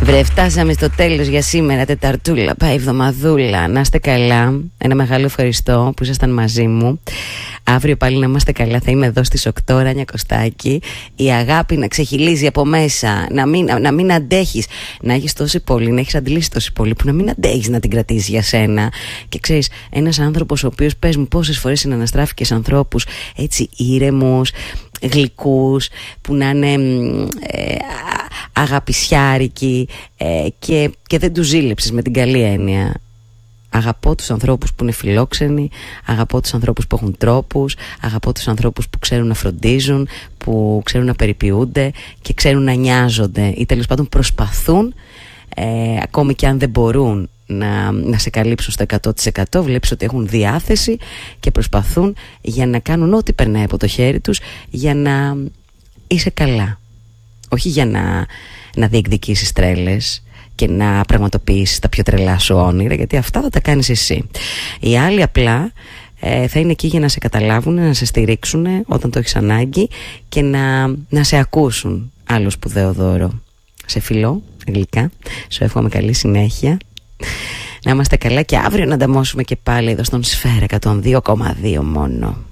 Φτάσαμε στο τέλος για σήμερα. Τεταρτούλα, πάει εβδομαδούλα. Να είστε καλά. Ένα μεγάλο ευχαριστώ που ήσασταν μαζί μου. Αύριο πάλι να είμαστε καλά. Θα είμαι εδώ στις 8, Ράνια Κωστάκη. Η αγάπη να ξεχυλίζει από μέσα. Να μην αντέχεις. Να έχεις τόση πολύ, να έχεις αντιλήσει τόση πολύ, που να μην αντέχεις να την κρατήσεις για σένα. Και ξέρεις, ένας άνθρωπος ο οποίος, πες μου, πόσες φορές συναναστράφηκες ανθρώπους έτσι ήρεμους, γλυκούς, που να είναι αγαπησιάρικοι και δεν τους ζήλεψες με την καλή έννοια. Αγαπώ τους ανθρώπους που είναι φιλόξενοι, αγαπώ τους ανθρώπους που έχουν τρόπους, αγαπώ τους ανθρώπους που ξέρουν να φροντίζουν, που ξέρουν να περιποιούνται και ξέρουν να νοιάζονται ή τέλος πάντων προσπαθούν, ακόμη και αν δεν μπορούν να σε καλύψουν στο 100%. Βλέπεις ότι έχουν διάθεση και προσπαθούν για να κάνουν ό,τι περνάει από το χέρι τους για να είσαι καλά. Όχι για να διεκδικήσεις τρέλες και να πραγματοποιήσεις τα πιο τρελά σου όνειρα, γιατί αυτά θα τα κάνεις εσύ. Οι άλλοι απλά θα είναι εκεί για να σε καταλάβουν, να σε στηρίξουν όταν το έχεις ανάγκη και να σε ακούσουν. Άλλο σπουδαίο δώρο. Σε φιλώ γλυκά, σου εύχομαι καλή συνέχεια. Να είμαστε καλά και αύριο να ανταμώσουμε και πάλι εδώ στον Σφαίρα 102,2 μόνο.